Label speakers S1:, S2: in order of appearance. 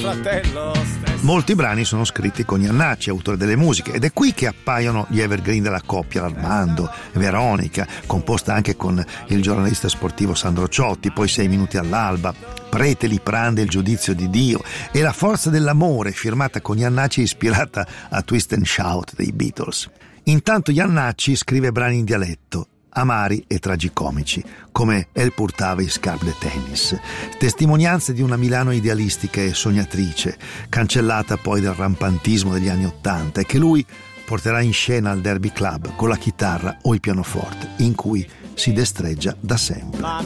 S1: fratello stesso.
S2: Molti brani sono scritti con Jannacci, autore delle musiche, ed è qui che appaiono gli evergreen della coppia, l'Armando, Veronica, composta anche con il giornalista sportivo Sandro Ciotti, poi 6 minuti all'alba, Prete Liprande, il giudizio di Dio, e La forza dell'amore, firmata con Jannacci, ispirata a Twist and Shout dei Beatles. Intanto Jannacci scrive brani in dialetto, amari e tragicomici, come El Purtava i Scarpe de Tennis, testimonianze di una Milano idealistica e sognatrice, cancellata poi dal rampantismo degli anni '80, e che lui porterà in scena al Derby Club con la chitarra o il pianoforte, in cui si destreggia da sempre.